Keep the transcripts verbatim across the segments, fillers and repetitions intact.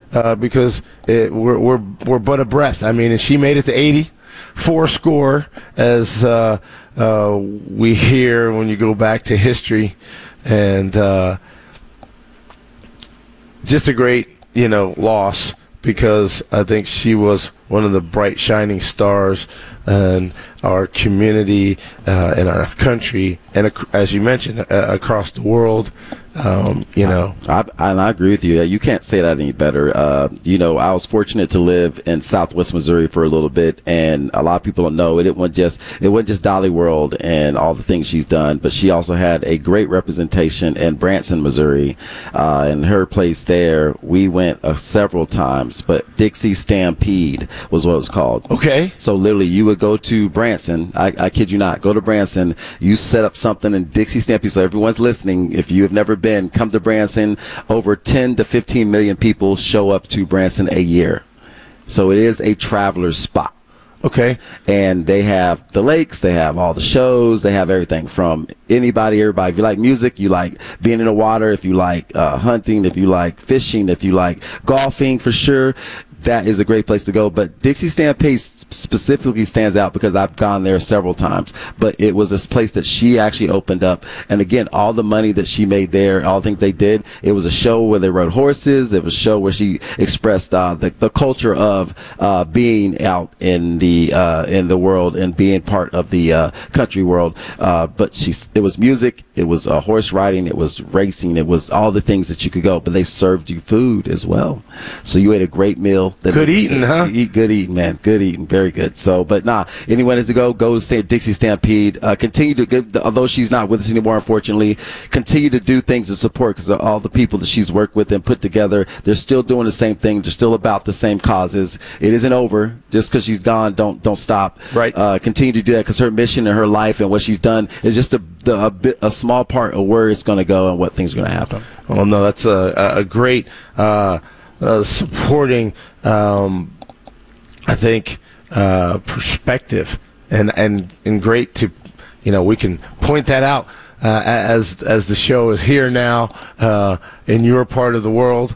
uh, because it, we're, we're we're but a breath. I mean, and she made it to eighty, four score, as uh, uh, we hear when you go back to history, and uh, just a great, you know, loss, because I think she was one of the bright shining stars in our community, uh, in our country, and ac- as you mentioned, uh, across the world. Um, you know, I, I, and I agree with you. You can't say that any better. Uh, you know, I was fortunate to live in Southwest Missouri for a little bit, and a lot of people don't know it. It wasn't just it wasn't just Dolly World and all the things she's done, but she also had a great representation in Branson, Missouri, uh, and her place there. We went uh, several times, but Dixie Stampede was what it was called. Okay. So literally, you would go to Branson. I, I kid you not. Go to Branson. You set up something in Dixie Stampede. So everyone's listening. If you have never been, come to Branson. Over ten to fifteen million people show up to Branson a year. So it is a traveler's spot. Okay. And they have the lakes, they have all the shows, they have everything from anybody, everybody. If you like music, you like being in the water, if you like uh, hunting, if you like fishing, if you like golfing, for sure, that is a great place to go. But Dixie Stampede specifically stands out because I've gone there several times. But it was this place that she actually opened up. And again, all the money that she made there, all the things they did, it was a show where they rode horses. It was a show where she expressed uh, the, the culture of uh, being out in the uh, in the world and being part of the uh, country world. Uh, but she, it was music, it was uh, horse riding, it was racing, it was all the things that you could go. But they served you food as well. So you ate a great meal. Good eating, huh? Eat, good eating, man. Good eating. Very good. So, but nah, anyone has to go, go to Dixie Stampede. Uh, continue to give, although she's not with us anymore, unfortunately, continue to do things to support, because of all the people that she's worked with and put together. They're still doing the same thing. They're still about the same causes. It isn't over. Just because she's gone, don't don't stop. Right. Uh, continue to do that, because her mission and her life and what she's done is just a, the, a bit, a small part of where it's going to go and what things are going to happen. Oh, no, that's a, a great uh, uh, supporting, um, I think, uh, perspective, and, and, and great to, you know, we can point that out uh, as as the show is here now uh, in your part of the world,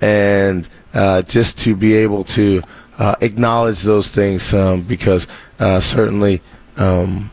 and uh, just to be able to uh, acknowledge those things, um, because uh, certainly um,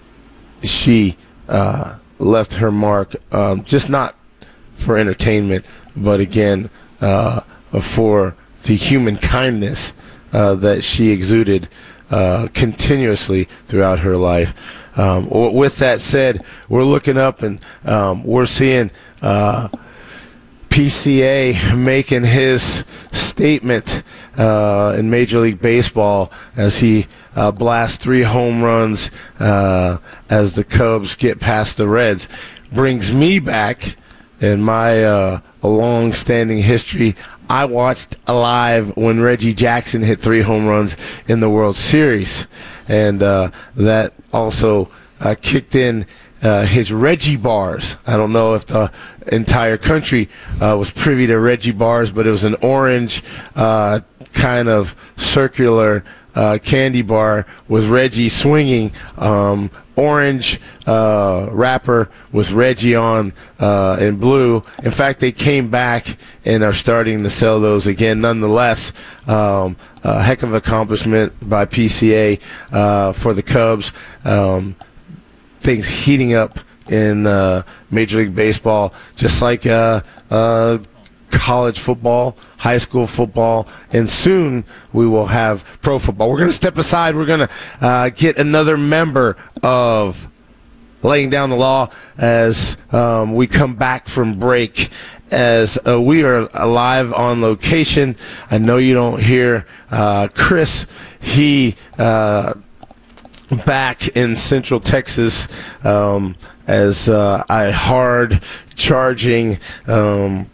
she uh, left her mark, um, just not for entertainment, but again uh, for the human kindness uh, that she exuded uh, continuously throughout her life. Um, with that said, we're looking up and um, we're seeing uh, P C A making his statement uh, in Major League Baseball as he uh, blasts three home runs uh, as the Cubs get past the Reds. Brings me back in my uh, long-standing history. I watched live when Reggie Jackson hit three home runs in the World Series, and uh, that also uh, kicked in uh, his Reggie bars. I don't know if the entire country uh, was privy to Reggie bars, but it was an orange uh, kind of circular uh, candy bar with Reggie swinging, um, orange uh, wrapper with Reggie on uh, in blue. In fact, they came back and are starting to sell those again. Nonetheless, um, a heck of an accomplishment by P C A uh, for the Cubs. Um, things heating up in uh, Major League Baseball, just like uh, uh, college football, high school football, and soon we will have pro football. We're going to step aside. We're going to uh, get another member of Laying Down the Law as um, we come back from break, as uh, we are live on location. I know you don't hear uh, Chris. He uh, back in Central Texas um, as uh, a hard charging um,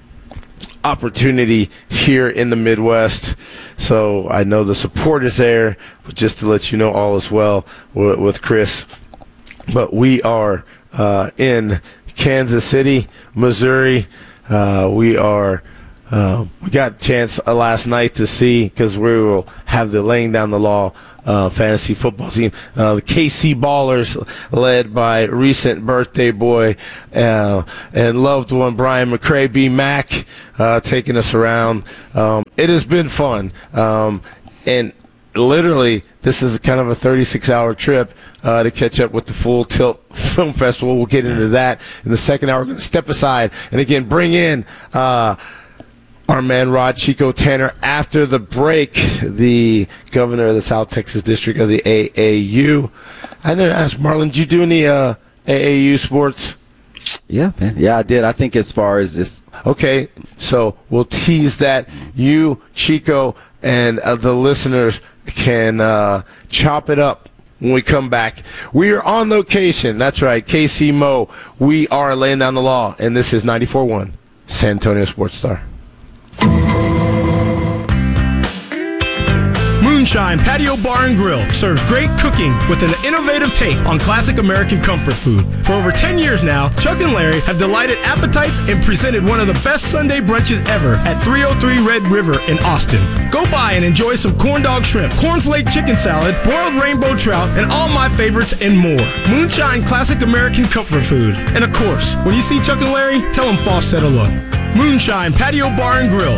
opportunity here in the Midwest. So I know the support is there, but just to let you know, all is well with, with Chris. But we are uh, in Kansas City, Missouri. Uh, we are uh, we got a chance uh, last night to see, because we will have the Laying Down the Law uh, fantasy football team, uh, the K C Ballers, led by recent birthday boy uh, and loved one Brian McCray, B. Mac, uh, taking us around. Um, it has been fun, um, and literally, this is kind of a thirty-six hour trip uh, to catch up with the Full Tilt Film Festival. We'll get into that in the second hour. We're going to step aside and, again, bring in uh, our man Rod Chico Tanner after the break, the governor of the South Texas District of the A A U. I didn't ask Marlon, did you do any uh, A A U sports? Yeah, man. Yeah, I did. I think as far as just... Okay, so we'll tease that. You, Chico, and uh, the listeners can uh, chop it up when we come back. We are on location. That's right, K C Mo. We are laying down the law, and this is ninety-four point one San Antonio Sports Star. Moonshine Patio Bar and Grill serves great cooking with an innovative take on classic American comfort food. For over ten years now, Chuck and Larry have delighted appetites and presented one of the best Sunday brunches ever at three oh three Red River in Austin. Go by and enjoy some corn dog shrimp, cornflake chicken salad, boiled rainbow trout, and all my favorites and more. Moonshine classic American comfort food. And of course, when you see Chuck and Larry, tell them Foss said hello. Moonshine Patio Bar and Grill.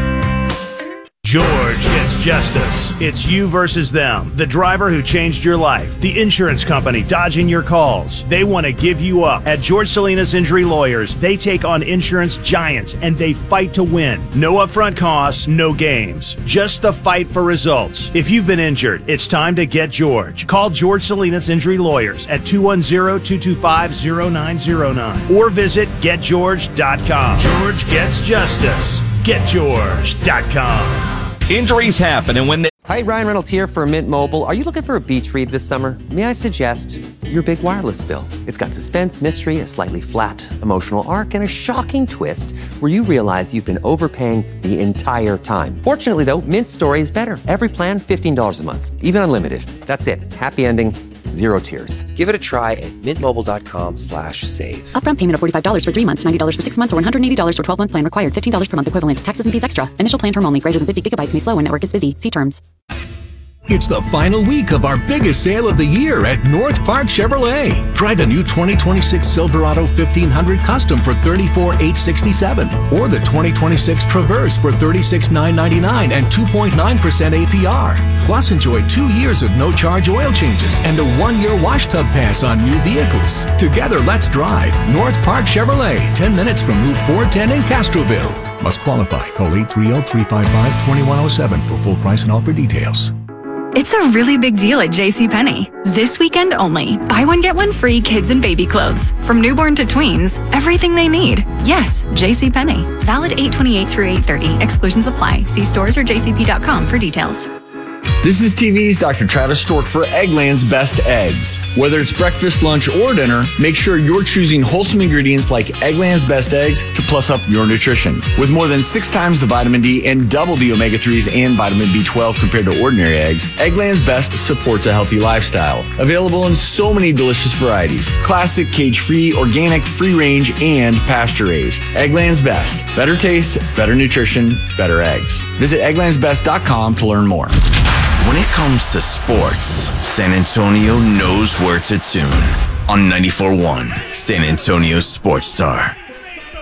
George Gets Justice. It's you versus them. The driver who changed your life. The insurance company dodging your calls. They want to give you up. At George Salinas Injury Lawyers, they take on insurance giants and they fight to win. No upfront costs, no games. Just the fight for results. If you've been injured, it's time to get George. Call George Salinas Injury Lawyers at two one zero, two two five, zero nine zero nine or visit get george dot com. George Gets Justice. get george dot com. Injuries happen, and when they... Hi, Ryan Reynolds here for Mint Mobile. Are you looking for a beach read this summer? May I suggest your big wireless bill? It's got suspense, mystery, a slightly flat emotional arc, and a shocking twist where you realize you've been overpaying the entire time. Fortunately, though, Mint's story is better. Every plan, fifteen dollars a month, even unlimited. That's it. Happy ending. Zero tears. Give it a try at mintmobile.com slash save. Upfront payment of forty-five dollars for three months, ninety dollars for six months, or one hundred eighty dollars for twelve-month plan required. fifteen dollars per month equivalent. Taxes and fees extra. Initial plan term only. Greater than fifty gigabytes may slow when network is busy. See terms. It's the final week of our biggest sale of the year at North Park Chevrolet. Drive a new twenty twenty-six Silverado fifteen hundred Custom for thirty-four thousand eight hundred sixty-seven dollars or the twenty twenty-six Traverse for thirty-six thousand nine hundred ninety-nine dollars and two point nine percent A P R. Plus, enjoy two years of no-charge oil changes and a one-year wash tub pass on new vehicles. Together, let's drive North Park Chevrolet, ten minutes from Route four ten in Castroville. Must qualify. Call eight three zero, three five five, two one zero seven for full price and all for details. It's a really big deal at JCPenney. This weekend only. Buy one, get one free kids and baby clothes. From newborn to tweens, everything they need. Yes, JCPenney. Valid eight twenty-eight through eight thirty. Exclusions apply. See stores or j c p dot com for details. This is T V's Doctor Travis Stork for Eggland's Best Eggs. Whether it's breakfast, lunch, or dinner, make sure you're choosing wholesome ingredients like Eggland's Best Eggs to plus up your nutrition. With more than six times the vitamin D and double the omega threes and vitamin B twelve compared to ordinary eggs, Eggland's Best supports a healthy lifestyle. Available in so many delicious varieties. Classic, cage-free, organic, free-range, and pasture-raised. Eggland's Best. Better taste, better nutrition, better eggs. Visit egglands best dot com to learn more. When it comes to sports, San Antonio knows where to tune. On ninety-four point one San Antonio Sports Star.